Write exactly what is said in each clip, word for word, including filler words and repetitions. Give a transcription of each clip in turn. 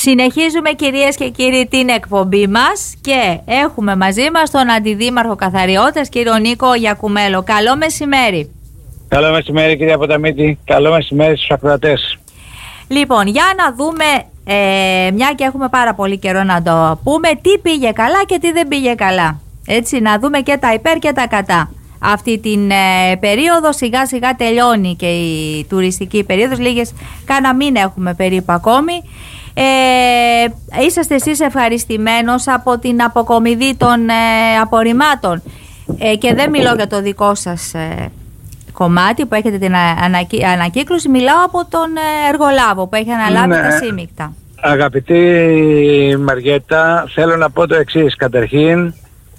Συνεχίζουμε, κυρίες και κύριοι, την εκπομπή μας και έχουμε μαζί μας τον Αντιδήμαρχο Καθαριότητας, κύριο Νίκο Γιακουμέλο. Καλό μεσημέρι. Καλό μεσημέρι, κυρία Ποταμίτη. Καλό μεσημέρι στους ακροατές. Λοιπόν, για να δούμε, ε, μια και έχουμε πάρα πολύ καιρό να το πούμε, τι πήγε καλά και τι δεν πήγε καλά. Έτσι, να δούμε και τα υπέρ και τα κατά. Αυτή την ε, περίοδο σιγά σιγά τελειώνει και η τουριστική περίοδος, λίγες κάνα μήνα έχουμε περίπου ακόμη. Ε, είσαστε εσείς ευχαριστημένος από την αποκομιδή των ε, απορριμμάτων ε, και δεν μιλώ για το δικό σας ε, κομμάτι που έχετε την ανακύ, ανακύκλωση, μιλάω από τον ε, εργολάβο που έχει αναλάβει ναι. τα σύμμικτα. Αγαπητή Μαριέτα, θέλω να πω το εξής. Καταρχήν,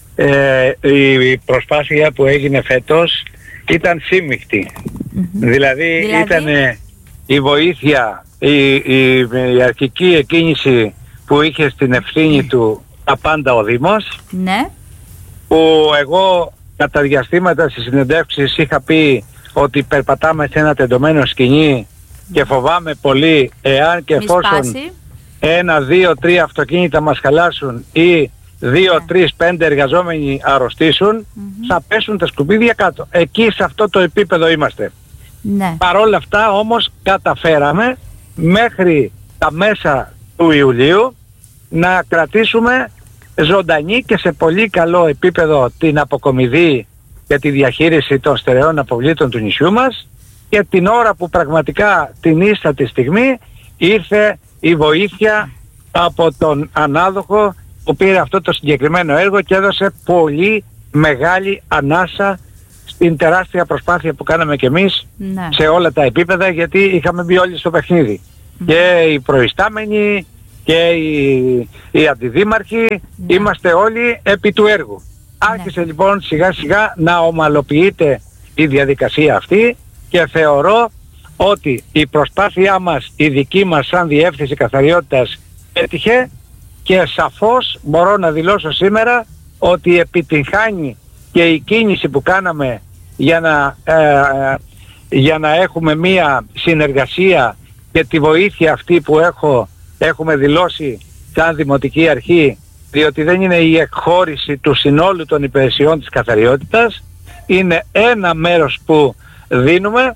ε, η προσπάθεια που έγινε φέτος ήταν σύμμικτη. Mm-hmm. Δηλαδή, δηλαδή ήταν η βοήθεια, η, η, η αρχική εκκίνηση που είχε στην ευθύνη mm. του τα πάντα ο Δήμος, ναι. που εγώ κατά διαστήματα στις συνεντεύξεις είχα πει ότι περπατάμε σε ένα τεντωμένο σκηνή και φοβάμαι πολύ εάν και εφόσον ένα, δύο, τρία αυτοκίνητα μας χαλάσουν ή δύο, yeah. τρεις, πέντε εργαζόμενοι αρρωστήσουν, mm-hmm. θα πέσουν τα σκουπίδια κάτω. Εκεί σε αυτό το επίπεδο είμαστε. Ναι. Παρ' όλα αυτά όμως καταφέραμε μέχρι τα μέσα του Ιουλίου να κρατήσουμε ζωντανή και σε πολύ καλό επίπεδο την αποκομιδή και τη διαχείριση των στερεών αποβλήτων του νησιού μας, και την ώρα που πραγματικά την ίστατη στιγμή ήρθε η βοήθεια από τον ανάδοχο που πήρε αυτό το συγκεκριμένο έργο και έδωσε πολύ μεγάλη ανάσα στην τεράστια προσπάθεια που κάναμε κι εμείς, ναι. σε όλα τα επίπεδα, γιατί είχαμε μπει όλοι στο παιχνίδι. Mm. Και οι προϊστάμενοι και οι, οι αντιδήμαρχοι, ναι. είμαστε όλοι επί του έργου. Ναι. Άρχισε λοιπόν σιγά σιγά να ομαλοποιείται η διαδικασία αυτή και θεωρώ ότι η προσπάθειά μας, η δική μας σαν Διεύθυνση Καθαριότητας, έτυχε και σαφώς μπορώ να δηλώσω σήμερα ότι επιτυγχάνει και η κίνηση που κάναμε για να, ε, για να έχουμε μία συνεργασία και τη βοήθεια αυτή που έχω, έχουμε δηλώσει σαν Δημοτική Αρχή, διότι δεν είναι η εκχώρηση του συνόλου των υπηρεσιών της καθαριότητας, είναι ένα μέρος που δίνουμε,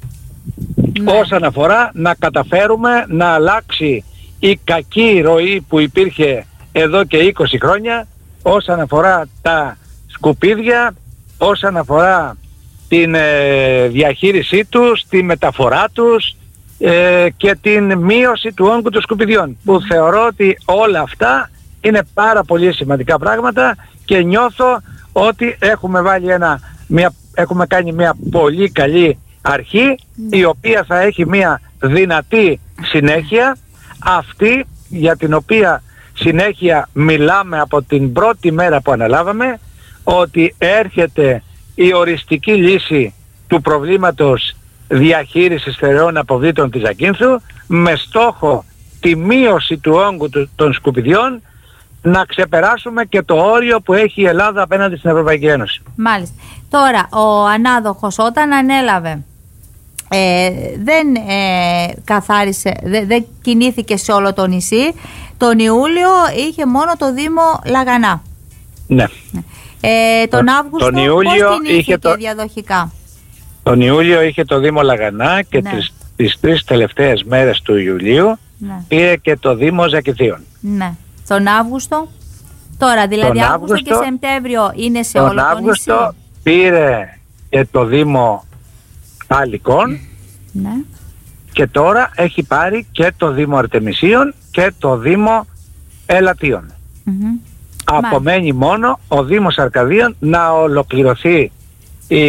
ναι. όσον αφορά να καταφέρουμε να αλλάξει η κακή ροή που υπήρχε εδώ και είκοσι χρόνια όσον αφορά τα σκουπίδια, όσον αφορά την ε, διαχείρισή τους, τη μεταφορά τους ε, και την μείωση του όγκου των σκουπιδιών, που θεωρώ ότι όλα αυτά είναι πάρα πολύ σημαντικά πράγματα και νιώθω ότι έχουμε βάλει ένα, μια, έχουμε κάνει μια πολύ καλή αρχή, η οποία θα έχει μια δυνατή συνέχεια, αυτή για την οποία συνέχεια μιλάμε από την πρώτη μέρα που αναλάβαμε, ότι έρχεται η οριστική λύση του προβλήματος διαχείρισης στερεών αποβλήτων της Ζακίνθου, με στόχο τη μείωση του όγκου των σκουπιδιών, να ξεπεράσουμε και το όριο που έχει η Ελλάδα απέναντι στην Ευρωπαϊκή Ένωση. Μάλιστα. Τώρα, ο ανάδοχος όταν ανέλαβε ε, δεν ε, καθάρισε, δεν, δεν κινήθηκε σε όλο το νησί. Τον Ιούλιο είχε μόνο το Δήμο Λαγανά. Ναι. Ε, τον Αύγουστο τον Ιούλιο πώς κινήθηκε είχε το... διαδοχικά? Τον Ιούλιο είχε το Δήμο Λαγανά και ναι. τις, τις τρεις τελευταίες μέρες του Ιουλίου ναι. πήρε και το Δήμο Ζακυνθίων. Ναι. Τον Αύγουστο, τώρα δηλαδή τον Αύγουστο, Αύγουστο και Σεπτέμβριο είναι σε τον όλο το Αύγουστο νησί. Πήρε και το Δήμο Αλικών ναι. και τώρα έχει πάρει και το Δήμο Αρτεμισίων και το Δήμο Ελατίων. Mm-hmm. Απομένει μόνο ο Δήμος Αρκαδίων να ολοκληρωθεί οι,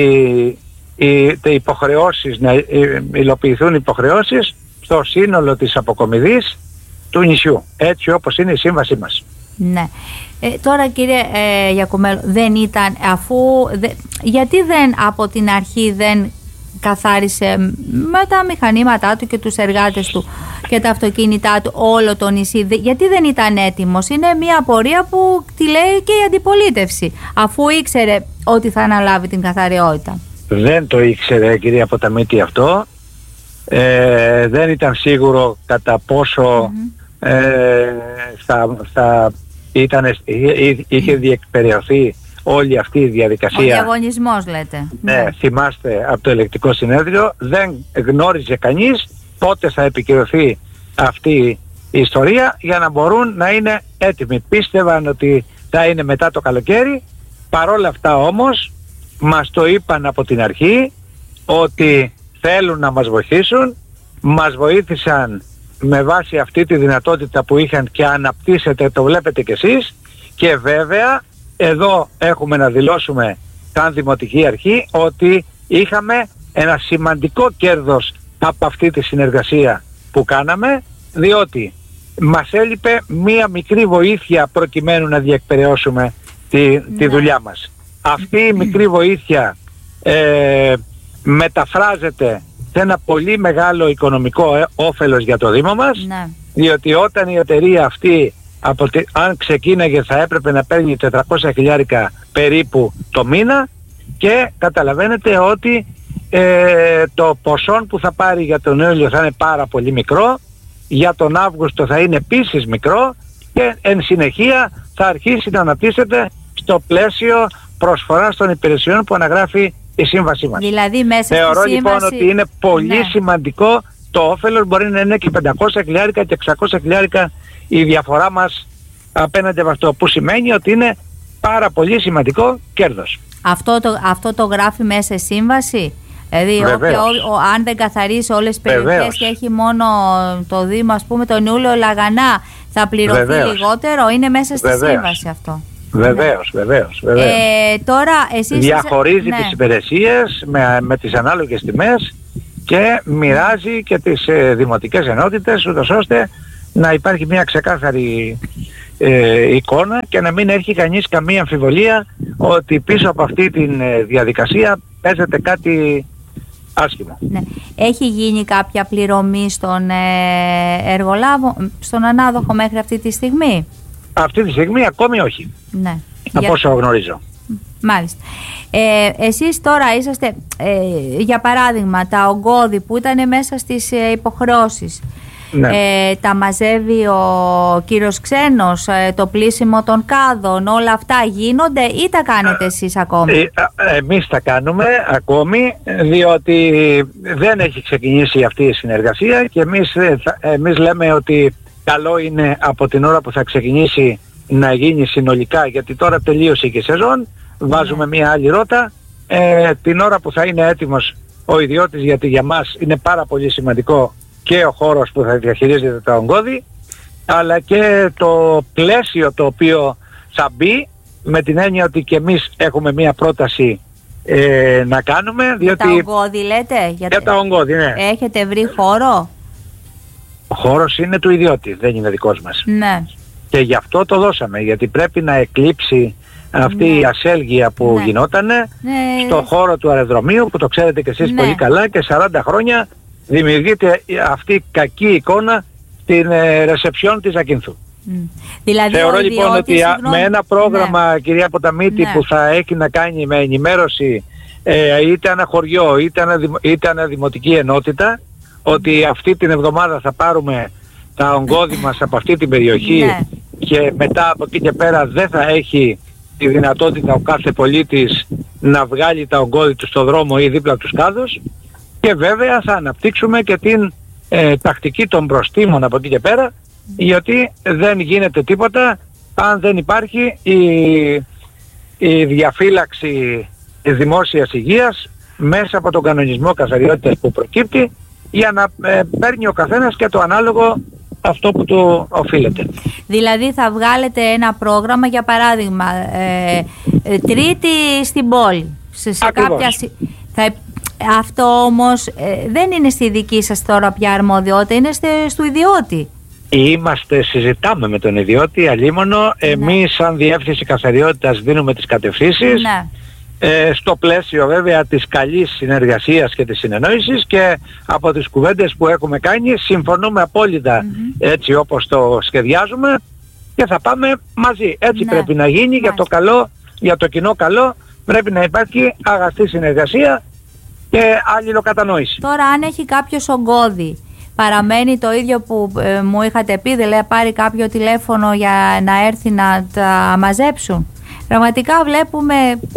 οι, οι υποχρεώσεις, να υλοποιηθούν υποχρεώσεις στο σύνολο της αποκομιδής του νησιού, έτσι όπως είναι η σύμβασή μας. Ναι. Ε, τώρα κύριε ε, Γιακουμέλο, δεν ήταν αφού δε, γιατί δεν από την αρχή δεν καθάρισε με τα μηχανήματά του και τους εργάτες του και τα αυτοκίνητά του όλο το νησί? Δε, γιατί δεν ήταν έτοιμος? Είναι μια απορία που τη λέει και η αντιπολίτευση, αφού ήξερε ότι θα αναλάβει την καθαριότητα. Δεν το ήξερε, κυρία Ποταμίτη, αυτό. Ε, δεν ήταν σίγουρο κατά πόσο mm-hmm. ε, στα, στα, ήταν, είχε διεκπεραιωθεί όλη αυτή η διαδικασία. Ο διαγωνισμός λέτε. Ναι, ναι, θυμάστε από το ελεκτικό συνέδριο, δεν γνώριζε κανείς πότε θα επικυρωθεί αυτή η ιστορία για να μπορούν να είναι έτοιμοι. Πίστευαν ότι θα είναι μετά το καλοκαίρι, παρόλα αυτά όμως μας το είπαν από την αρχή ότι θέλουν να μας βοηθήσουν, μας βοήθησαν με βάση αυτή τη δυνατότητα που είχαν και αναπτύσσεται, το βλέπετε κι εσείς, και βέβαια εδώ έχουμε να δηλώσουμε σαν Δημοτική Αρχή ότι είχαμε ένα σημαντικό κέρδος από αυτή τη συνεργασία που κάναμε, διότι μας έλειπε μία μικρή βοήθεια προκειμένου να διεκπεραιώσουμε τη, ναι. τη δουλειά μας. Αυτή η μικρή βοήθεια ε, μεταφράζεται σε ένα πολύ μεγάλο οικονομικό ε, όφελος για το Δήμο μας, ναι. διότι όταν η εταιρεία αυτή από τη, αν ξεκίναγε θα έπρεπε να παίρνει τετρακόσια χιλιάρικα περίπου το μήνα, και καταλαβαίνετε ότι ε, το ποσό που θα πάρει για τον Ιούλιο θα είναι πάρα πολύ μικρό, για τον Αύγουστο θα είναι επίσης μικρό, και εν συνεχεία θα αρχίσει να αναπτύσσεται στο πλαίσιο προσφοράς των υπηρεσιών που αναγράφει η σύμβασή μας. Δηλαδή μέσα Θεωρώ στη λοιπόν σύμβαση... ότι είναι πολύ ναι. σημαντικό το όφελος, μπορεί να είναι και πεντακόσια χιλιάρικα και εξακόσια χιλιάρικα η διαφορά μας απέναντι από αυτό, που σημαίνει ότι είναι πάρα πολύ σημαντικό κέρδος. Αυτό το, αυτό το γράφει μέσα στη σύμβαση? Δηλαδή όποιο, ο, αν δεν καθαρίσει όλες τις περιοχές και έχει μόνο το Δήμο, ας πούμε τον Ιούλιο Λαγανά, θα πληρωθεί Βεβαίως. λιγότερο? Είναι μέσα στη Βεβαίως. σύμβαση αυτό? Βεβαίως, ναι. βεβαίως, βεβαίως. Ε, τώρα εσείς... Διαχωρίζει ναι. τις υπηρεσίες με, με τις ανάλογες τιμές και μοιράζει και τις ε, δημοτικές ενότητες, ούτως ώστε να υπάρχει μια ξεκάθαρη ε, εικόνα και να μην έχει κανείς καμία αμφιβολία ότι πίσω από αυτή τη ε, διαδικασία παίζεται κάτι άσχημο. Ναι. Έχει γίνει κάποια πληρωμή στον ε, εργολάβο, στον ανάδοχο μέχρι αυτή τη στιγμή? Αυτή τη στιγμή ακόμη όχι. Ναι. Από για... όσο γνωρίζω. Μάλιστα. Ε, εσείς τώρα είσαστε, ε, για παράδειγμα, τα ογκώδη που ήταν μέσα στις ε, υποχρεώσεις, ναι. ε, τα μαζεύει ο κύριος Ξένος, ε, το πλήσιμο των κάδων, όλα αυτά γίνονται ή τα κάνετε εσείς ακόμη? Ε, ε, εμείς τα κάνουμε ακόμη, διότι δεν έχει ξεκινήσει αυτή η συνεργασία, και εμείς, εμείς λέμε ότι καλό είναι από την ώρα που θα ξεκινήσει να γίνει συνολικά, γιατί τώρα τελείωσε και η σεζόν, βάζουμε μία άλλη ρότα, ε, την ώρα που θα είναι έτοιμος ο ιδιώτης, γιατί για μας είναι πάρα πολύ σημαντικό και ο χώρος που θα διαχειρίζεται τα ογκώδη, αλλά και το πλαίσιο το οποίο θα μπει, με την έννοια ότι και εμείς έχουμε μία πρόταση ε, να κάνουμε, διότι... Για τα ογκώδη λέτε? Για, για τα ογκώδη, ναι. Έχετε βρει χώρο? Ο χώρος είναι του ιδιώτη, δεν είναι δικός μας. Ναι. Και γι' αυτό το δώσαμε, γιατί πρέπει να εκλείψει αυτή ναι. η ασέλγεια που ναι. γινότανε ναι. στο χώρο του αεροδρομίου, που το ξέρετε και εσείς ναι. πολύ καλά, και σαράντα χρόνια δημιουργείται αυτή η κακή εικόνα στην ε, ρεσεψιόν της Ακίνθου. Mm. Δηλαδή Θεωρώ λοιπόν ότι συγγνώμη... με ένα πρόγραμμα, ναι. κυρία Ποταμίτη, ναι. που θα έχει να κάνει με ενημέρωση ε, είτε ένα χωριό είτε ένα, είτε ένα δημοτική ενότητα, ότι αυτή την εβδομάδα θα πάρουμε τα ογκώδη μας από αυτή την περιοχή ναι. και μετά από εκεί και πέρα δεν θα έχει τη δυνατότητα ο κάθε πολίτης να βγάλει τα ογκώδη του στο δρόμο ή δίπλα από τους κάδους, και βέβαια θα αναπτύξουμε και την ε, τακτική των προστήμων από εκεί και πέρα, γιατί δεν γίνεται τίποτα αν δεν υπάρχει η, η διαφύλαξη της δημόσιας υγείας μέσα από τον κανονισμό καθαριότητας που προκύπτει, για να ε, παίρνει ο καθένας και το ανάλογο αυτό που του οφείλεται. Δηλαδή θα βγάλετε ένα πρόγραμμα, για παράδειγμα, ε, ε, Τρίτη στην πόλη. Σε, σε κάποια, θα, αυτό όμως ε, δεν είναι στη δική σας τώρα πια αρμοδιότητα, είναι στε, στο ιδιώτη. Είμαστε, συζητάμε με τον ιδιώτη, αλίμονο. Εμείς ναι. σαν Διεύθυνση Καθαριότητας δίνουμε τις κατευθύνσεις. Ναι. Ε, στο πλαίσιο βέβαια της καλής συνεργασίας και της συνεννόησης, και από τις κουβέντες που έχουμε κάνει συμφωνούμε απόλυτα mm-hmm. έτσι όπως το σχεδιάζουμε, και θα πάμε μαζί. Έτσι ναι. πρέπει να γίνει, για το καλό, για το κοινό καλό πρέπει να υπάρχει αγαστή συνεργασία και αλληλοκατανόηση. Τώρα αν έχει κάποιος ογκώδη, παραμένει το ίδιο που ε, μου είχατε πει, δηλαδή πάρει κάποιο τηλέφωνο για να έρθει να τα μαζέψουν. Πραγματικά βλέπουμε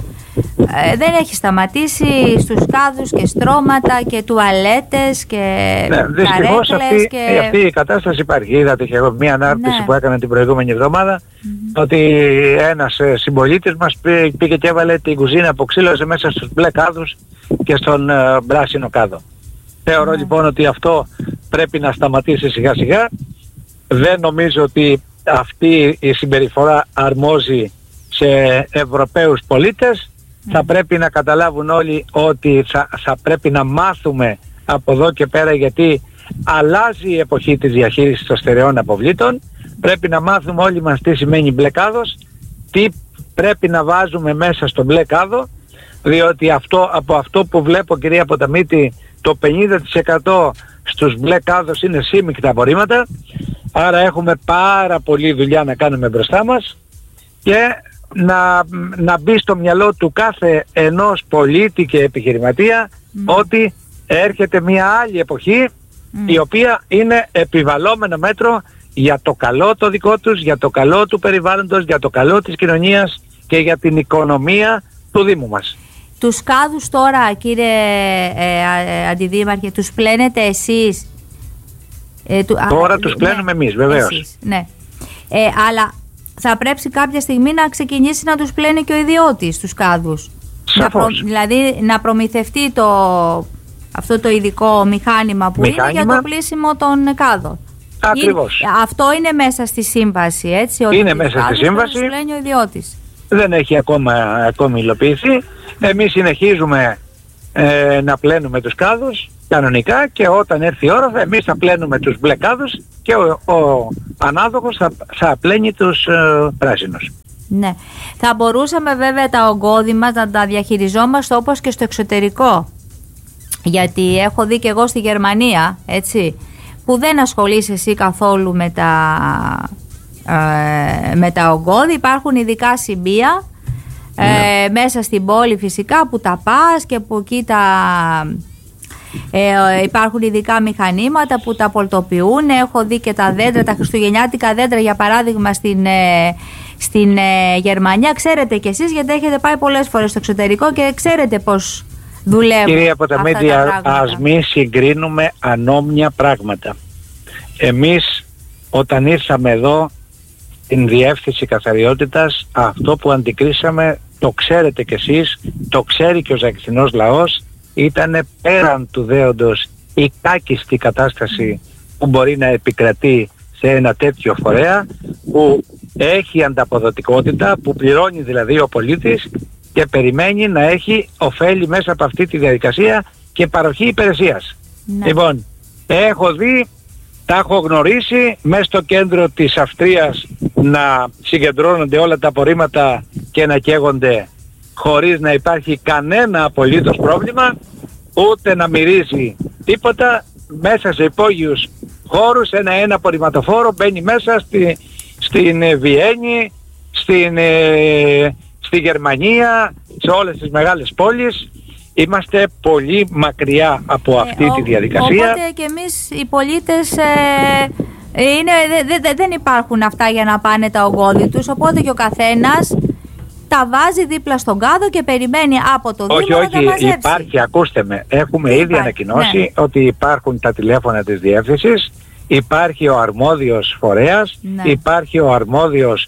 ε, δεν έχει σταματήσει στους κάδους και στρώματα και τουαλέτες και ναι, δυστυχώς αυτή, και... αυτή η κατάσταση υπάρχει. Είδατε και εγώ μια ανάρτηση ναι. που έκανα την προηγούμενη εβδομάδα mm-hmm. ότι ένας ε, συμπολίτης μας πήγε και έβαλε την κουζίνα που ξύλωσε μέσα στους μπλε κάδους και στον ε, πράσινο κάδο. Θεωρώ ναι. λοιπόν ότι αυτό πρέπει να σταματήσει σιγά σιγά. Δεν νομίζω ότι αυτή η συμπεριφορά αρμόζει σε Ευρωπαίους πολίτες. Mm. Θα πρέπει να καταλάβουν όλοι ότι θα, θα πρέπει να μάθουμε από εδώ και πέρα, γιατί αλλάζει η εποχή της διαχείρισης των στερεών αποβλήτων. Πρέπει να μάθουμε όλοι μας τι σημαίνει μπλε κάδος, τι πρέπει να βάζουμε μέσα στο μπλε κάδο, διότι αυτό, από αυτό που βλέπω, κυρία Ποταμίτη, το πενήντα τοις εκατό στους μπλε κάδος είναι σύμμικτα απορρίμματα, άρα έχουμε πάρα πολλή δουλειά να κάνουμε μπροστά μας και να, να μπει στο μυαλό του κάθε ενός πολίτη και επιχειρηματία mm. ότι έρχεται μια άλλη εποχή mm. η οποία είναι επιβαλλόμενο μέτρο για το καλό το δικό τους, για το καλό του περιβάλλοντος, για το καλό της κοινωνίας και για την οικονομία του Δήμου μας. Τους κάδους τώρα, κύριε ε, ε, Αντιδήμαρχε, τους πλένετε εσείς? Ε, του, τώρα α, τους πλένουμε ναι, εμείς, βεβαίως. Εσείς, ναι. ε, αλλά θα πρέπει κάποια στιγμή να ξεκινήσει να τους πλένει και ο ιδιώτης τους κάδους. Να προ, δηλαδή να προμηθευτεί το, αυτό το ειδικό μηχάνημα που μηχάνημα. είναι για το πλήσιμο των κάδων. Ακριβώς. Είναι, αυτό είναι μέσα στη σύμβαση, έτσι? Ότι είναι μέσα στη σύμβαση. Τους πλένει ο ιδιώτης. Δεν έχει ακόμα, ακόμη υλοποιηθεί. Εμείς συνεχίζουμε ε, να πλένουμε τους κάδους κανονικά και όταν έρθει η ώρα εμείς θα πλένουμε τους μπλε κάδους και ο, ο ανάδοχος θα, θα πλένει τους ε, πράσινους. Ναι. Θα μπορούσαμε βέβαια τα ογκώδη μας να τα διαχειριζόμαστε όπως και στο εξωτερικό. Γιατί έχω δει και εγώ στη Γερμανία, έτσι, που δεν ασχολείσαι εσύ καθόλου με τα, ε, με τα ογκώδη. Υπάρχουν ειδικά σημεία ε, μέσα στην πόλη φυσικά που τα πας και που εκεί τα... Ε, υπάρχουν ειδικά μηχανήματα που τα πολτοποιούν. Έχω δει και τα δέντρα, τα χριστουγεννιάτικα δέντρα για παράδειγμα στην, ε, στην ε, Γερμανία. Ξέρετε κι εσείς, γιατί έχετε πάει πολλές φορές στο εξωτερικό και ξέρετε πώς δουλεύουν. Κυρία Ποταμίτη, ας μην συγκρίνουμε ανώμια πράγματα. Εμείς όταν ήρθαμε εδώ στην Διεύθυνση Καθαριότητας, αυτό που αντικρίσαμε, το ξέρετε κι εσείς, το ξέρει και ο Ζακηθινός λαός, ήταν πέραν του δέοντος η κάκιστη κατάσταση που μπορεί να επικρατεί σε ένα τέτοιο φορέα, που έχει ανταποδοτικότητα, που πληρώνει δηλαδή ο πολίτης και περιμένει να έχει ωφέλη μέσα από αυτή τη διαδικασία και παροχή υπηρεσίας. Ναι. Λοιπόν, έχω δει, τα έχω γνωρίσει μέσα στο κέντρο της Αυστρίας να συγκεντρώνονται όλα τα απορρίμματα και να καίγονται χωρίς να υπάρχει κανένα απολύτως πρόβλημα, ούτε να μυρίζει τίποτα. Μέσα σε υπόγειους χώρους ένα ένα απορριμματοφόρο μπαίνει μέσα στη, στην Βιέννη, στην, ε, στη Γερμανία, σε όλες τις μεγάλες πόλεις. Είμαστε πολύ μακριά από αυτή ε, τη διαδικασία. Οπότε και εμείς οι πολίτες ε, είναι, δε, δε, δεν υπάρχουν αυτά για να πάνε τα ογκώδη τους, οπότε και ο καθένας τα βάζει δίπλα στον κάδο και περιμένει από το Δήμο να τα μαζέψει. Όχι, όχι, υπάρχει, ακούστε με, έχουμε ήδη υπάρχει, ανακοινώσει ναι. ότι υπάρχουν τα τηλέφωνα της διεύθυνσης, υπάρχει ο αρμόδιος φορέας, ναι. υπάρχει ο αρμόδιος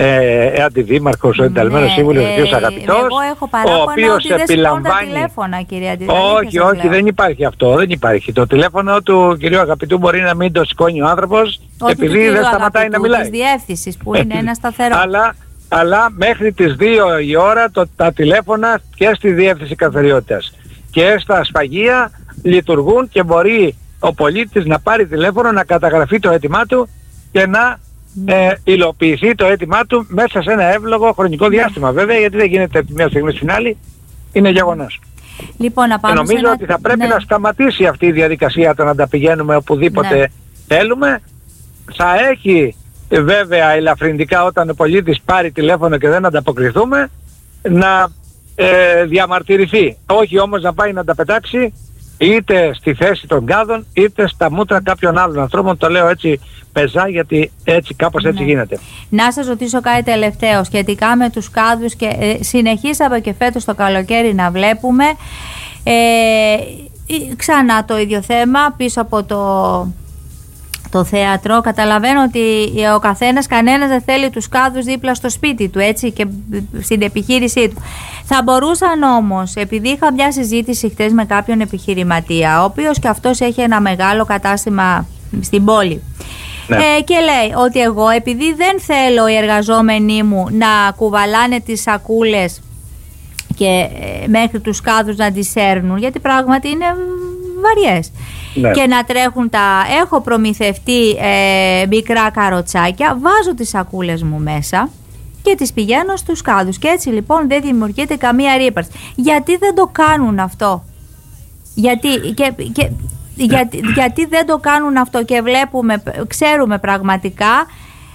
ε, αντιδήμαρχος, ο ενταλμένος ναι, σύμβουλος, ε, ο κ. Αγαπητός, ο οποίος επιλαμβάνει... Τηλέφωνα, κυρία, όχι, όχι, λέω. δεν υπάρχει αυτό, δεν υπάρχει. Το τηλέφωνο του κ. Αγαπητού μπορεί να μην το σηκώνει ο άνθρωπος, όχι επειδή δεν σταματάει να μιλάει. Της διεύθυνσης που είναι ένα σταθερό. Αλλά, αλλά μέχρι τις δύο η ώρα το, τα τηλέφωνα και στη Διεύθυνση Καθαριότητας και στα σφαγεία λειτουργούν και μπορεί ο πολίτης να πάρει τηλέφωνο, να καταγραφεί το αίτημά του και να ε, υλοποιηθεί το αίτημά του μέσα σε ένα εύλογο χρονικό διάστημα. Βέβαια, γιατί δεν γίνεται από τη μία στιγμή στην άλλη, είναι γεγονός. Λοιπόν, να πάμε και νομίζω ένα... ότι θα πρέπει ναι. να σταματήσει αυτή η διαδικασία το να τα πηγαίνουμε οπουδήποτε ναι. θέλουμε. Θα έχει βέβαια ελαφρυντικά όταν ο πολίτης πάρει τηλέφωνο και δεν ανταποκριθούμε να ε, διαμαρτυρηθεί. Όχι όμως να πάει να τα πετάξει είτε στη θέση των κάδων είτε στα μούτρα κάποιων άλλων ανθρώπων. Το λέω έτσι πεζά γιατί έτσι κάπως έτσι ναι. γίνεται. Να σας ρωτήσω κάτι τελευταίο σχετικά με τους κάδους και ε, συνεχίσαμε και φέτος το καλοκαίρι να βλέπουμε ε, ξανά το ίδιο θέμα πίσω από το, το θέατρο. Καταλαβαίνω ότι ο καθένας, κανένας δεν θέλει τους κάδους δίπλα στο σπίτι του, έτσι, και στην επιχείρησή του. Θα μπορούσαν όμως, επειδή είχα μια συζήτηση χτες με κάποιον επιχειρηματία, ο οποίος και αυτός έχει ένα μεγάλο κατάστημα στην πόλη, ναι. ε, και λέει ότι εγώ, επειδή δεν θέλω οι εργαζόμενοι μου να κουβαλάνε τις σακούλες και ε, μέχρι τους κάδους να τις σέρνουν, γιατί πράγματι είναι βαριές, ναι. και να τρέχουν τα... Έχω προμηθευτεί ε, μικρά καροτσάκια, βάζω τις σακούλες μου μέσα και τις πηγαίνω στους κάδους, και έτσι λοιπόν δεν δημιουργείται καμία ρύπαρση. Γιατί δεν το κάνουν αυτό? Γιατί, και, και, γιατί, γιατί δεν το κάνουν αυτό? Και βλέπουμε, ξέρουμε πραγματικά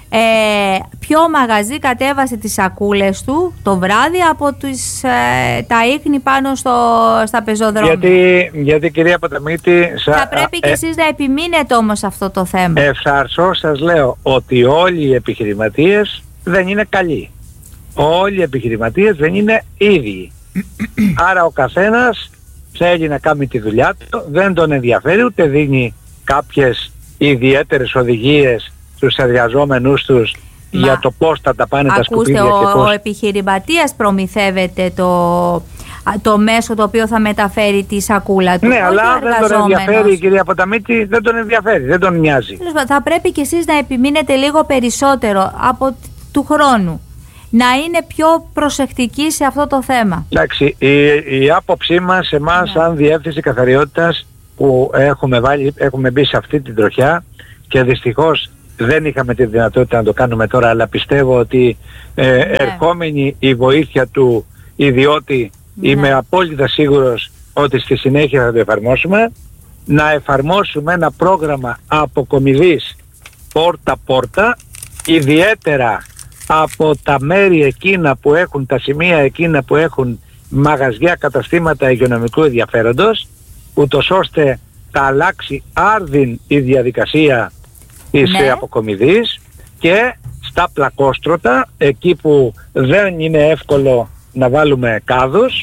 ε, ποιο μαγαζί κατέβασε τις σακούλες του το βράδυ από τις, ε, τα ίχνη πάνω στο, στα πεζοδρόμια. Γιατί, γιατί κυρία Ποταμίτη, θα σα, πρέπει ε, και εσείς να επιμείνετε όμως αυτό το θέμα. Ευθαρσώ σας λέω ότι όλοι οι επιχειρηματίες δεν είναι καλοί. Όλοι οι επιχειρηματίες δεν είναι ίδιοι. Άρα ο καθένας θέλει να κάνει τη δουλειά του, δεν τον ενδιαφέρει, ούτε δίνει κάποιες ιδιαίτερες οδηγίες στους εργαζόμενους τους Μα, για το πώς θα τα πάνε τα σκουπίδια. Ακούστε, και πώς... ο επιχειρηματίας προμηθεύεται το, το μέσο το οποίο θα μεταφέρει τη σακούλα του. Ναι, αλλά δεν τον ενδιαφέρει η κυρία Ποταμίτη, δεν τον ενδιαφέρει, δεν τον νοιάζει. Θα πρέπει και εσείς να επιμείνετε λίγο περισσότερο από του χρόνου, να είναι πιο προσεκτικοί σε αυτό το θέμα. Εντάξει, η, η άποψή μας, εμάς, ναι. σαν Διεύθυνση Καθαριότητας που έχουμε, βάλει, έχουμε μπει σε αυτή την τροχιά και δυστυχώς δεν είχαμε τη δυνατότητα να το κάνουμε τώρα, αλλά πιστεύω ότι ε, ναι. ερχόμενη η βοήθεια του ιδιώτη, ναι. είμαι απόλυτα σίγουρος ότι στη συνέχεια θα το εφαρμόσουμε, να εφαρμόσουμε ένα πρόγραμμα αποκομιδής πόρτα-πόρτα, ιδιαίτερα από τα μέρη εκείνα που έχουν, τα σημεία εκείνα που έχουν μαγαζιά, καταστήματα υγειονομικού ενδιαφέροντος, ούτως ώστε θα αλλάξει άρδιν η διαδικασία της ναι. αποκομιδής, και στα πλακόστρωτα, εκεί που δεν είναι εύκολο να βάλουμε κάδους,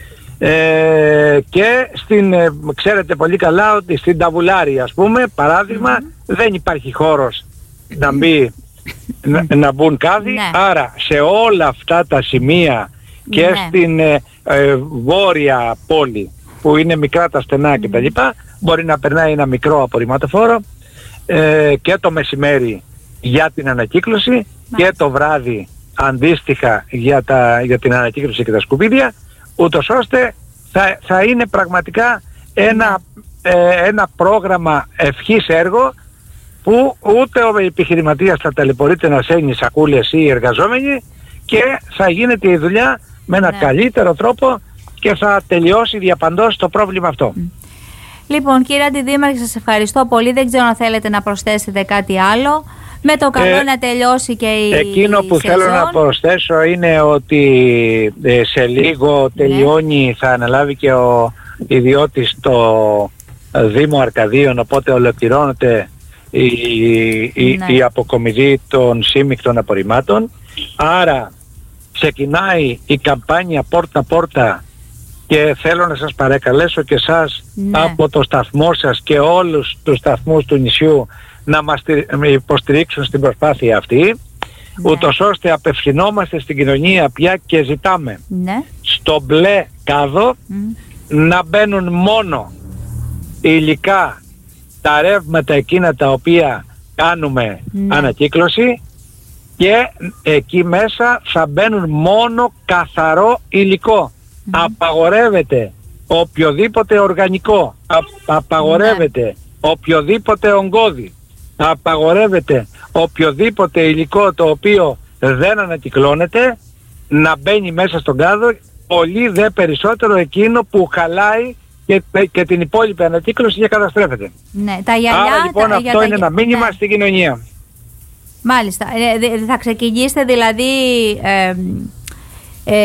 ε, και στην, ε, ξέρετε πολύ καλά ότι στην Ταβουλάρη, ας πούμε, παράδειγμα, mm-hmm. δεν υπάρχει χώρος να μπει να, να μπουν κάδοι, ναι. άρα σε όλα αυτά τα σημεία και ναι. στην ε, ε, βόρεια πόλη που είναι μικρά τα στενά mm. κτλ, μπορεί να περνάει ένα μικρό απορριμματοφόρο ε, και το μεσημέρι για την ανακύκλωση mm. και το βράδυ αντίστοιχα για, τα, για την ανακύκλωση και τα σκουπίδια, ούτως ώστε θα, θα είναι πραγματικά ένα, ε, ένα πρόγραμμα ευχής έργο, που ούτε ο επιχειρηματίας θα ταλαιπωρείται να σέρνει σακούλες ή οι εργαζόμενοι, και θα γίνεται η δουλειά με ένα ναι. καλύτερο τρόπο και θα τελειώσει διαπαντός το πρόβλημα αυτό. Λοιπόν, κύριε Αντιδήμαρχε, σας ευχαριστώ πολύ. Δεν ξέρω αν θέλετε να προσθέσετε κάτι άλλο. Με το καλό ε, να τελειώσει και η Εκείνο που σεζόν. θέλω να προσθέσω είναι ότι ε, σε λίγο τελειώνει, ναι. θα αναλάβει και ο ιδιώτης το Δήμο Αρκαδίων, οπότε ολοκληρώνεται η, η, ναι. η αποκομιδή των σύμμικτων απορριμμάτων. Άρα ξεκινάει η καμπάνια πόρτα-πόρτα, και θέλω να σας παρακαλέσω και εσάς ναι. από το σταθμό σας και όλους τους σταθμούς του νησιού να μας υποστηρίξουν στην προσπάθεια αυτή, ναι. ούτως ώστε απευθυνόμαστε στην κοινωνία πια και ζητάμε ναι. στο μπλε κάδο mm. να μπαίνουν μόνο υλικά, τα ρεύματα εκείνα τα οποία κάνουμε ναι. ανακύκλωση, και εκεί μέσα θα μπαίνουν μόνο καθαρό υλικό. Mm. Απαγορεύεται οποιοδήποτε οργανικό, α, απαγορεύεται ναι. οποιοδήποτε ογκώδη, απαγορεύεται οποιοδήποτε υλικό το οποίο δεν ανακυκλώνεται να μπαίνει μέσα στον κάδο, πολύ δε περισσότερο εκείνο που χαλάει και, και την υπόλοιπη ανακύκλωση και καταστρέφεται. Ναι, τα γυαλιά, άρα λοιπόν τα, αυτό τα, είναι ένα μήνυμα ναι. στην κοινωνία. Μάλιστα. Ε, θα ξεκινήσετε δηλαδή ε, ε,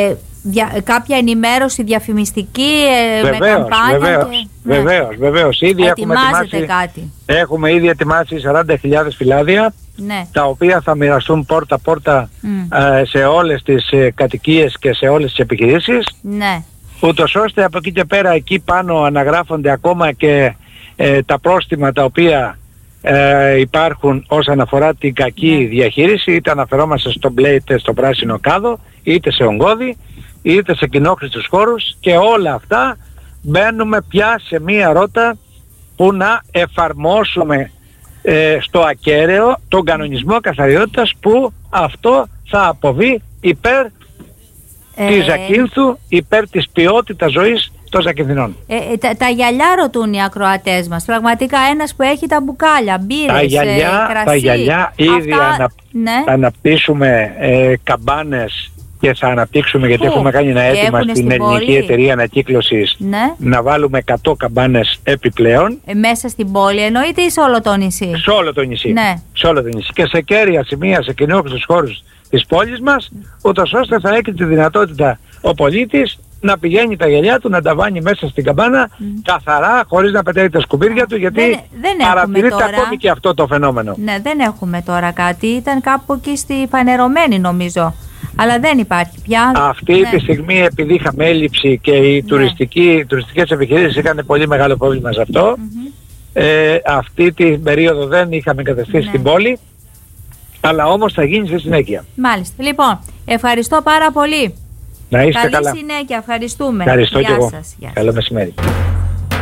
δια, κάποια ενημέρωση διαφημιστική ε, βεβαίως, με καμπάνια. Βεβαίως, και, βεβαίως, ναι. βεβαίως. Ήδη έχουμε ετοιμάσει, κάτι. Έχουμε ήδη ετοιμάσει σαράντα χιλιάδες φυλάδια, ναι. τα οποία θα μοιραστούν πόρτα-πόρτα mm. ε, σε όλες τις ε, κατοικίες και σε όλες τις επιχειρήσεις. Ναι. Ούτως ώστε από εκεί και πέρα εκεί πάνω αναγράφονται ακόμα και ε, τα πρόστιμα τα οποία ε, υπάρχουν όσον αφορά την κακή ναι. διαχείριση, είτε αναφερόμαστε στο μπλε είτε στο πράσινο κάδο, είτε σε ογκώδη, είτε σε κοινόχρηστους χώρους, και όλα αυτά μπαίνουμε πια σε μία ρότα που να εφαρμόσουμε ε, στο ακέραιο τον κανονισμό καθαριότητας, που αυτό θα αποβεί υπέρ ε... της Ζακίνθου, υπέρ της ποιότητας ζωής των Ζακυνθινών. Ε, ε, τα, τα γυαλιά ρωτούν οι ακροατές μας. Πραγματικά ένας που έχει τα μπουκάλια, μπύρες, τα γυαλιά, ε, κρασί. Τα γυαλιά ήδη αυτά, ανα, ναι. θα αναπτύσσουμε ε, καμπάνες και θα αναπτύξουμε, γιατί Πού? έχουμε κάνει ένα αίτημα στην, στην ελληνική πόλη? εταιρεία ανακύκλωσης, ναι. να βάλουμε εκατό καμπάνες επιπλέον. Ε, μέσα στην πόλη εννοείται ή σε όλο το νησί? Σε όλο το νησί. Ναι. Σε όλο το νησί. Και σε κέρια σημεία, σε κοινόχρηστους χώρους της πόλης μας, ούτως ώστε θα έχει τη δυνατότητα ο πολίτης να πηγαίνει τα γυαλιά του, να τα βάνει μέσα στην καμπάνα mm. καθαρά, χωρίς να πετάει τα σκουπίδια του, γιατί δεν, δεν παρατηρείται τώρα... ακόμη και αυτό το φαινόμενο. Ναι, δεν έχουμε τώρα κάτι. Ήταν κάπου εκεί στη Φανερωμένη νομίζω. Αλλά δεν υπάρχει πια. Αυτή ναι. τη στιγμή, επειδή είχαμε έλλειψη και οι, ναι. τουριστικοί, οι τουριστικές επιχειρήσεις είχαν πολύ μεγάλο πρόβλημα σε αυτό, mm-hmm. ε, αυτή την περίοδο δεν είχαμε εγκαταστήσει ναι. στην πόλη, αλλά όμως θα γίνει στη συνέχεια. Μάλιστα. Λοιπόν, ευχαριστώ πάρα πολύ. Να είστε Καλή καλά. συνέχεια, ευχαριστούμε. Ευχαριστώ Γεια και εγώ. Σας. Γεια Καλό μεσημέρι.